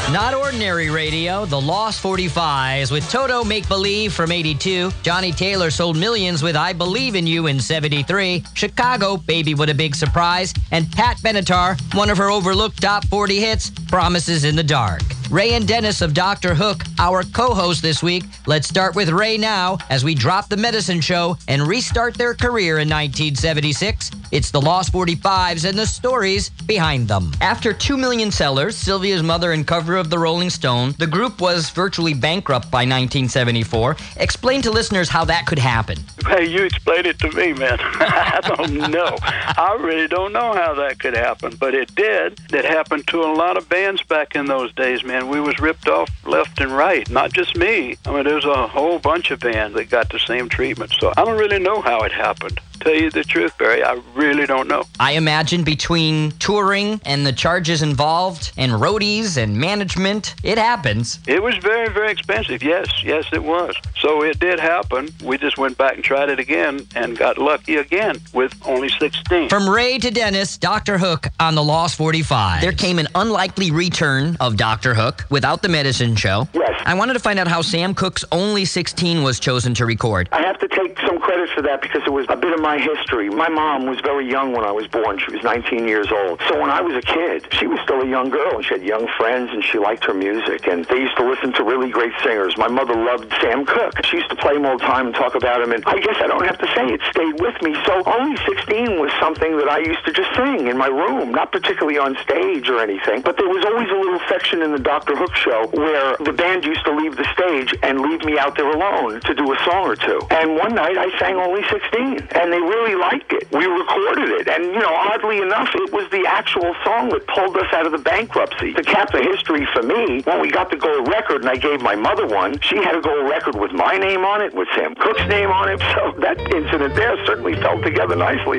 Not ordinary radio, the Lost 45s with Toto Make Believe from 82. Johnny Taylor sold millions with I Believe in You in 73. Chicago, Baby What a Big Surprise. And Pat Benatar, one of her overlooked top 40 hits, Promises in the Dark. Ray and Dennis of Dr. Hook, our co-host this week. Let's start with Ray now as we drop the medicine show and restart their career in 1976. It's the Lost 45s and the stories behind them. After 2 million sellers, Sylvia's mother and cover of the Rolling Stone, the group was virtually bankrupt by 1974. Explain to listeners how that could happen. Hey, you explain it to me, man. I don't know. I really don't know how that could happen, but it did. It happened to a lot of bands back in those days, man. We was ripped off left and right, not just me. I mean, there's a whole bunch of bands that got the same treatment, so I don't really know how it happened. Tell you the truth, Barry, I really don't know. I imagine between touring and the charges involved and roadies and management, it happens. It was very, very expensive. Yes, it was. So it did happen. We just went back and tried it again and got lucky again with only 16. From Ray to Dennis, Dr. Hook on the Lost 45. There came an unlikely return of Dr. Hook without the medicine show. Yes. I wanted to find out how Sam Cooke's Only 16 was chosen to record. I have to take some credit for that because it was a bit of my history. My mom was very young when I was born. She was 19 years old. So when I was a kid, she was still a young girl, and she had young friends, and she liked her music, and they used to listen to really great singers. My mother loved Sam Cooke. She used to play him all the time and talk about him, and I guess I don't have to say it stayed with me. So Only 16 was something that I used to just sing in my room, not particularly on stage or anything, but there was always a little section in the Dr. Hook show where the band used to leave the stage and leave me out there alone to do a song or two. And one night I sang Only 16, and they really liked it. We recorded it, and, oddly enough, it was the actual song that pulled us out of the bankruptcy. To cap the history for me, when we got the gold record and I gave my mother one, she had a gold record with my name on it, with Sam Cooke's name on it, so that incident there certainly fell together nicely.